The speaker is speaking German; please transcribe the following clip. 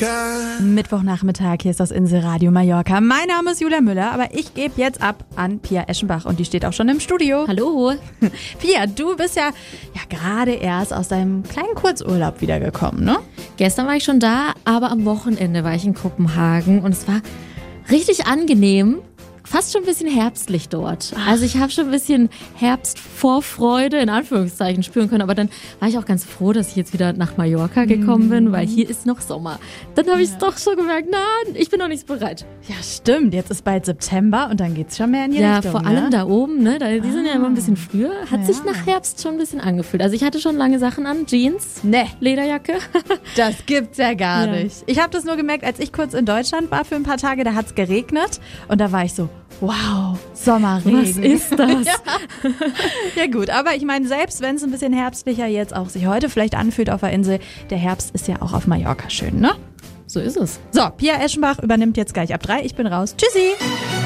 Mittwochnachmittag, hier ist das Inselradio Mallorca. Mein Name ist Julia Müller, aber ich gebe jetzt ab an Pia Eschenbach und die steht auch schon im Studio. Hallo. Pia, du bist ja gerade erst aus deinem kleinen Kurzurlaub wiedergekommen, ne? Gestern war ich schon da, aber am Wochenende war ich in Kopenhagen und es war richtig angenehm. Fast schon ein bisschen herbstlich dort. Also ich habe schon ein bisschen Herbstvorfreude in Anführungszeichen spüren können, aber dann war ich auch ganz froh, dass ich jetzt wieder nach Mallorca gekommen bin, weil hier ist noch Sommer. Dann habe ich es doch schon gemerkt, nein, ich bin noch nicht so bereit. Ja, stimmt. Jetzt ist bald September und dann geht's schon mehr in die Richtung. Ja, vor allem da oben, ne? Die sind ja immer ein bisschen früher. Hat sich nach Herbst schon ein bisschen angefühlt. Also ich hatte schon lange Sachen an, Jeans, Lederjacke. Das gibt's ja gar nicht. Ich habe das nur gemerkt, als ich kurz in Deutschland war für ein paar Tage, da hat's geregnet und da war ich so, wow, Sommerregen. Was ist das? Ja gut, aber ich meine, selbst wenn es ein bisschen herbstlicher jetzt auch sich heute vielleicht anfühlt auf der Insel, der Herbst ist ja auch auf Mallorca schön, ne? So ist es. So, Pia Eschenbach übernimmt jetzt gleich ab 3. Ich bin raus. Tschüssi!